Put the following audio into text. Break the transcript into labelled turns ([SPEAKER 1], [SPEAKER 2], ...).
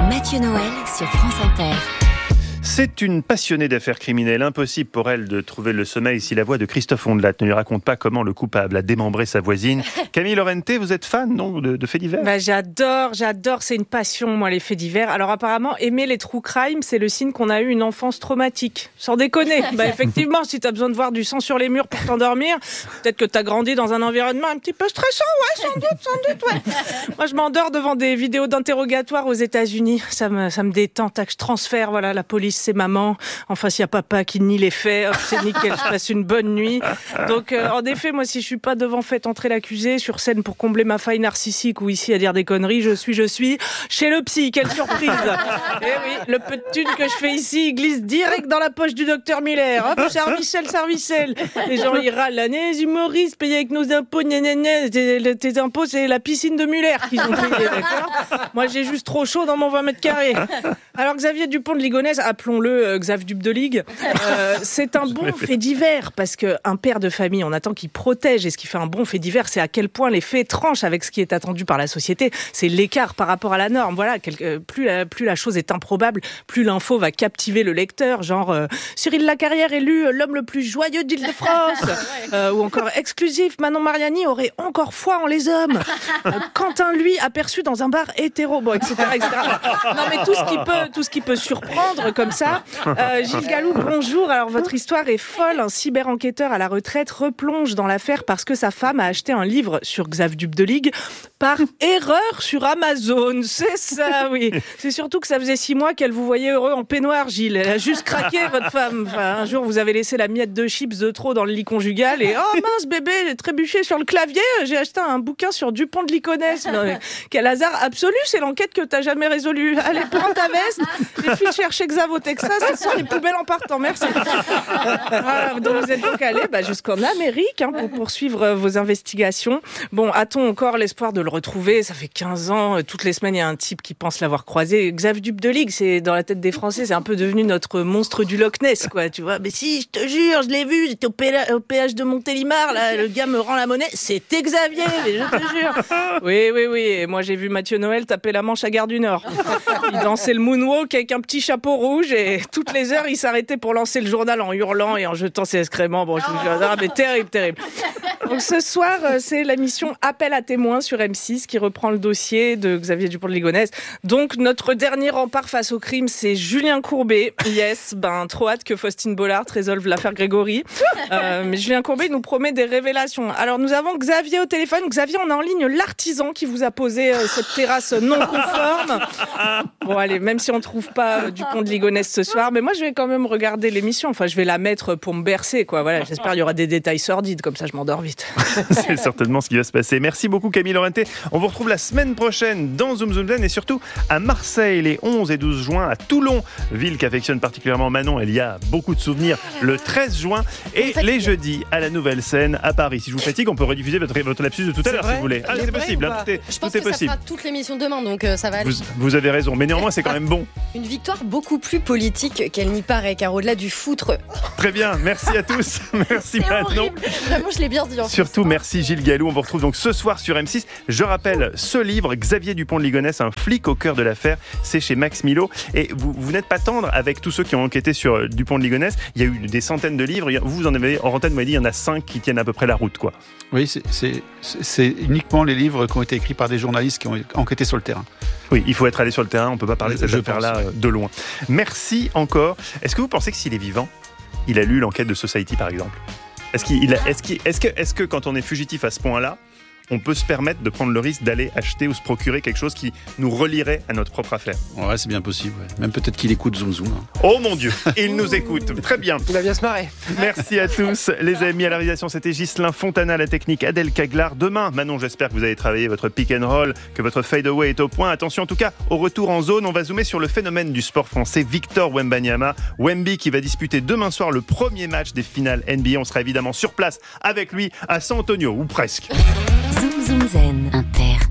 [SPEAKER 1] Mathieu Noël sur France Inter.
[SPEAKER 2] C'est une passionnée d'affaires criminelles. Impossible pour elle de trouver le sommeil si la voix de Christophe Ondelat ne lui raconte pas comment le coupable a démembré sa voisine. Camille Lorente, vous êtes fan de faits divers ?
[SPEAKER 3] J'adore, c'est une passion, moi, les faits divers. Alors apparemment, aimer les true crime, c'est le signe qu'on a eu une enfance traumatique. Sans déconner. Effectivement, si t'as besoin de voir du sang sur les murs pour t'endormir, peut-être que t'as grandi dans un environnement un petit peu stressant, ouais, sans doute, ouais. Moi, je m'endors devant des vidéos d'interrogatoire aux États-Unis. Ça me détend, tac, je transfère, voilà, la police, c'est maman. En face, il y a papa qui nie les faits. Hop, c'est nickel, je passe une bonne nuit. Donc, en effet, moi, si je suis pas devant fait entrer l'accusé sur scène pour combler ma faille narcissique ou ici à dire des conneries, je suis chez le psy. Quelle surprise. Eh oui, le peu de thunes que je fais ici, il glisse direct dans la poche du docteur Miller. Hop, servicelle. Les gens, ils râlent. Les humoristes payés avec nos impôts, tes impôts, c'est la piscine de Muller qu'ils ont payé, d'accord ? Moi, j'ai juste trop chaud dans mon 20 mètres carrés. Alors, Xavier Dupont de Ligonnès, appelons-le Xav Dup de Ligue, c'est un bon fait divers, parce qu'un père de famille, on attend qu'il protège, et ce qui fait un bon fait divers, c'est à quel point les faits tranchent avec ce qui est attendu par la société. C'est l'écart par rapport à la norme. Voilà, plus la chose est improbable, plus l'info va captiver le lecteur, genre Cyril Lacarrière élu l'homme le plus joyeux d'Île-de-France, ou encore exclusif, Manon Mariani aurait encore foi en les hommes, Quentin, lui, aperçu dans un bar hétéro, bon, etc. Non, mais tout ce qui peut surprendre comme ça. Gilles Galoux, bonjour. Alors, votre histoire est folle. Un cyber-enquêteur à la retraite replonge dans l'affaire parce que sa femme a acheté un livre sur Xav Dup de Ligue par erreur sur Amazon. C'est ça, oui. C'est surtout que ça faisait 6 mois qu'elle vous voyait heureux en peignoir, Gilles. Elle a juste craqué, votre femme. Enfin, un jour, vous avez laissé la miette de chips de trop dans le lit conjugal et oh mince, bébé, j'ai trébuché sur le clavier. J'ai acheté un bouquin sur Dupont de Ligonnès. Quel hasard absolu, c'est l'enquête que t'as jamais résolue. Allez, prends ta veste. Les filles cherchent Xav au Texas, ce sont les poubelles en partant. Merci. Voilà, donc vous êtes donc allé jusqu'en Amérique pour poursuivre vos investigations. Bon, a-t-on encore l'espoir de le retrouver ? Ça fait 15 ans, toutes les semaines, il y a un type qui pense l'avoir croisé. Xav Dup de Ligue, c'est dans la tête des Français, c'est un peu devenu notre monstre du Loch Ness, quoi. Tu vois ? Mais si, je te jure, je l'ai vu, j'étais au péage de Montélimar, là, le gars me rend la monnaie, c'était Xavier, mais je te jure. Oui. Et moi, j'ai vu Mathieu Noël taper la Manche à Gare du Nord. Il dansait le moonwalk avec un petit chapeau rouge et toutes les heures, il s'arrêtait pour lancer le journal en hurlant et en jetant ses excréments. Bon, je vous jure, mais terrible. Donc ce soir, c'est la mission Appel à témoins sur M6 qui reprend le dossier de Xavier Dupont de Ligonnès. Donc notre dernier rempart face au crime, c'est Julien Courbet. Yes, trop hâte que Faustine Bollard résolve l'affaire Grégory. Mais Julien Courbet nous promet des révélations. Alors nous avons Xavier au téléphone. Xavier, on a en ligne l'artisan qui vous a posé cette terrasse non conforme. Bon allez, même si on ne trouve pas Dupont de Ligonnès ce soir, mais moi je vais quand même regarder l'émission. Enfin, je vais la mettre pour me bercer, quoi. Voilà, j'espère qu'il y aura des détails sordides, comme ça je m'endors vite.
[SPEAKER 2] C'est certainement ce qui va se passer. Merci beaucoup Camille Lorente. On vous retrouve la semaine prochaine dans Zoom Zoom Zen et surtout à Marseille les 11 et 12 juin, à Toulon, ville qu'affectionne particulièrement Manon. Il y a beaucoup de souvenirs le 13 juin et les jeudis à la Nouvelle Scène à Paris. Si je vous fatigue, on peut rediffuser votre lapsus de tout à l'heure si vous voulez. Ah, c'est possible,
[SPEAKER 4] je pense que
[SPEAKER 2] possible.
[SPEAKER 4] Ça fera toute l'émission demain, donc ça va aller.
[SPEAKER 2] Vous avez raison, mais néanmoins c'est quand même bon.
[SPEAKER 4] Une victoire beaucoup plus politique qu'elle n'y paraît, car au-delà du foutre.
[SPEAKER 2] Très bien, merci à tous. Merci Manon.
[SPEAKER 4] Vraiment, je l'ai bien dit.
[SPEAKER 2] Surtout, merci Gilles Galoux. On vous retrouve donc ce soir sur M6. Je rappelle ce livre, Xavier Dupont de Ligonnès, un flic au cœur de l'affaire. C'est chez Max Milo. Et vous n'êtes pas tendre avec tous ceux qui ont enquêté sur Dupont de Ligonnès. Il y a eu des centaines de livres. Vous en avez, en antenne, vous m'avez dit, il y en a 5 qui tiennent à peu près la route, quoi.
[SPEAKER 5] Oui, c'est uniquement les livres qui ont été écrits par des journalistes qui ont enquêté sur le terrain.
[SPEAKER 2] Oui, il faut être allé sur le terrain. On ne peut pas parler de cette affaire-là de loin. Merci encore. Est-ce que vous pensez que s'il est vivant, il a lu l'enquête de Society, par exemple ? Est-ce que quand on est fugitif à ce point-là, on peut se permettre de prendre le risque d'aller acheter ou se procurer quelque chose qui nous relierait à notre propre affaire ?
[SPEAKER 5] Ouais, c'est bien possible. Ouais. Même peut-être qu'il écoute Zoom Zoom.
[SPEAKER 2] Oh mon Dieu, il nous écoute. Très bien.
[SPEAKER 6] Il va bien se marrer.
[SPEAKER 2] Merci à tous. Les amis, à la réalisation, c'était Ghislain Fontana, la technique Adèle Caglar. Demain, Manon, j'espère que vous avez travaillé votre pick and roll, que votre fade away est au point. Attention en tout cas, au retour en zone, on va zoomer sur le phénomène du sport français, Victor Wembanyama. Wemby qui va disputer demain soir le premier match des finales NBA. On sera évidemment sur place avec lui à San Antonio, ou presque.
[SPEAKER 1] Zoom Zoom Zen Inter.